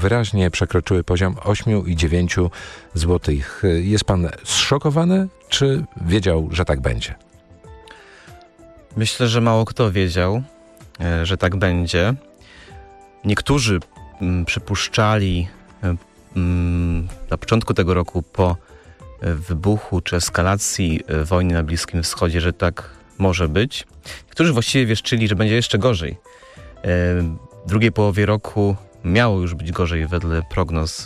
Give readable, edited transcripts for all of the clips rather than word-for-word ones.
wyraźnie przekroczyły poziom 8,9 zł. Jest pan zszokowany, czy wiedział, że tak będzie? Myślę, że mało kto wiedział, że tak będzie. Niektórzy przypuszczali na początku tego roku po wybuchu czy eskalacji wojny na Bliskim Wschodzie, że tak może być. Niektórzy właściwie wieszczyli, że będzie jeszcze gorzej. W drugiej połowie roku miało już być gorzej wedle prognoz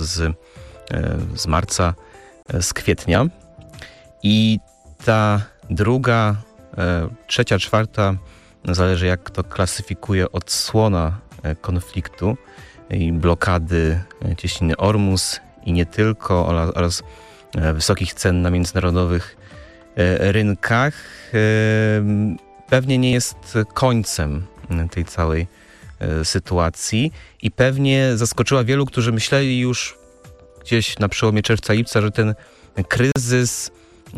z marca, z kwietnia. I ta druga, trzecia, czwarta, zależy jak to klasyfikuje, odsłona konfliktu i blokady cieśniny Ormus i nie tylko, oraz wysokich cen na międzynarodowych rynkach pewnie nie jest końcem tej całej sytuacji i pewnie zaskoczyła wielu, którzy myśleli już gdzieś na przełomie czerwca-lipca, że ten kryzys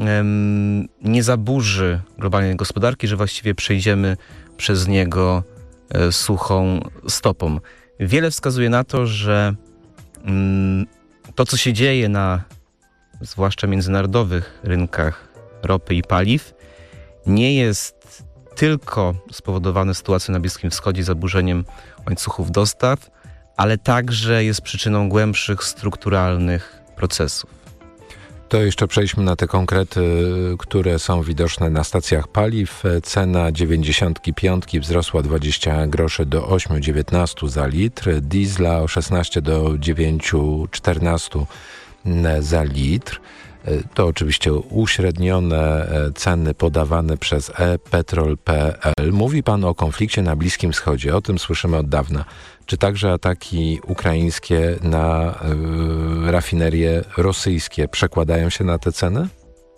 nie zaburzy globalnej gospodarki, że właściwie przejdziemy przez niego suchą stopą. Wiele wskazuje na to, że to, co się dzieje na zwłaszcza międzynarodowych rynkach ropy i paliw, nie jest tylko spowodowane sytuacją na Bliskim Wschodzie, zaburzeniem łańcuchów dostaw, ale także jest przyczyną głębszych, strukturalnych procesów. To jeszcze przejdźmy na te konkrety, które są widoczne na stacjach paliw. Cena 95 wzrosła 20 groszy do 8,19 za litr, diesla o 16 do 9,14 za litr. To oczywiście uśrednione ceny podawane przez ePetrol.pl. Mówi pan o konflikcie na Bliskim Wschodzie, o tym słyszymy od dawna. Czy także ataki ukraińskie na rafinerie rosyjskie przekładają się na te ceny?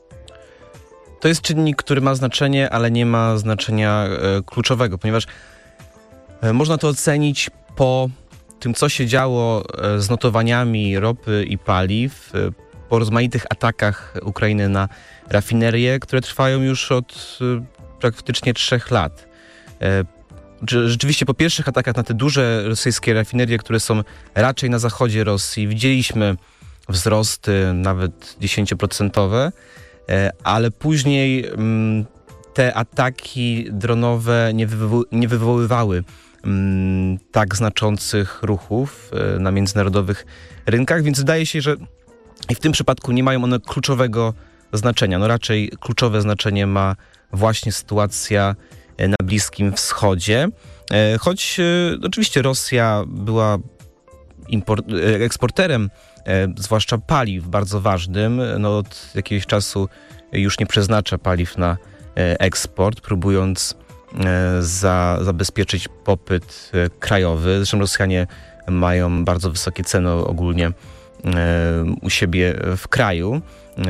To jest czynnik, który ma znaczenie, ale nie ma znaczenia kluczowego, ponieważ można to ocenić po tym, co się działo z notowaniami ropy i paliw, po rozmaitych atakach Ukrainy na rafinerie, które trwają już od praktycznie 3 lat. Rzeczywiście po pierwszych atakach na te duże rosyjskie rafinerie, które są raczej na zachodzie Rosji, widzieliśmy wzrosty nawet 10%, ale później te ataki dronowe nie wywoływały tak znaczących ruchów na międzynarodowych rynkach, więc wydaje się, że i w tym przypadku nie mają one kluczowego znaczenia. No raczej kluczowe znaczenie ma właśnie sytuacja na Bliskim Wschodzie. Choć oczywiście Rosja była eksporterem, zwłaszcza paliw, bardzo ważnym. No, od jakiegoś czasu już nie przeznacza paliw na eksport, próbując zabezpieczyć popyt krajowy. Zresztą Rosjanie mają bardzo wysokie ceny ogólnie u siebie w kraju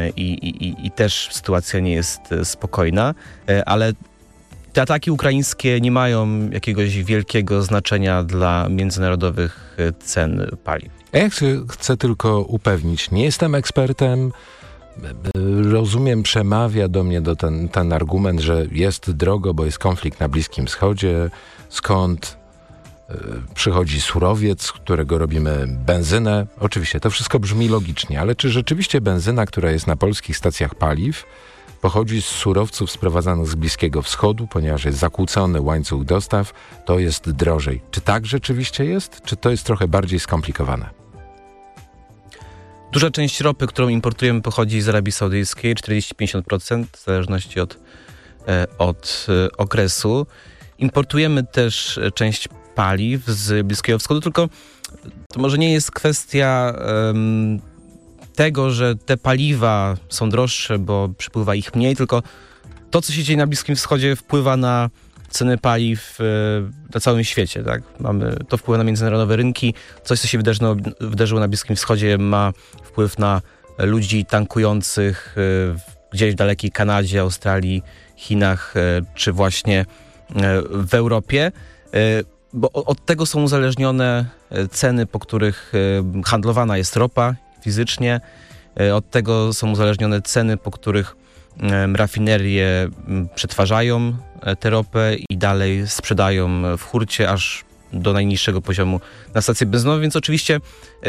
i też sytuacja nie jest spokojna, ale te ataki ukraińskie nie mają jakiegoś wielkiego znaczenia dla międzynarodowych cen paliw. Ja chcę tylko upewnić, nie jestem ekspertem, rozumiem, przemawia do mnie ten argument, że jest drogo, bo jest konflikt na Bliskim Wschodzie, skąd przychodzi surowiec, z którego robimy benzynę. Oczywiście to wszystko brzmi logicznie, ale czy rzeczywiście benzyna, która jest na polskich stacjach paliw, pochodzi z surowców sprowadzanych z Bliskiego Wschodu, ponieważ jest zakłócony łańcuch dostaw, to jest drożej. Czy tak rzeczywiście jest? Czy to jest trochę bardziej skomplikowane? Duża część ropy, którą importujemy, pochodzi z Arabii Saudyjskiej, 40-50%, w zależności od okresu. Importujemy też część paliw z Bliskiego Wschodu, tylko to może nie jest kwestia tego, że te paliwa są droższe, bo przypływa ich mniej, tylko to, co się dzieje na Bliskim Wschodzie, wpływa na ceny paliw na całym świecie. Tak? To wpływa na międzynarodowe rynki. Coś, co się wydarzyło na Bliskim Wschodzie, ma wpływ na ludzi tankujących gdzieś w dalekiej Kanadzie, Australii, Chinach, czy właśnie w Europie. Bo od tego są uzależnione ceny, po których handlowana jest ropa fizycznie. Od tego są uzależnione ceny, po których rafinerie przetwarzają tę ropę i dalej sprzedają w hurcie, aż do najniższego poziomu na stację benzynową, więc oczywiście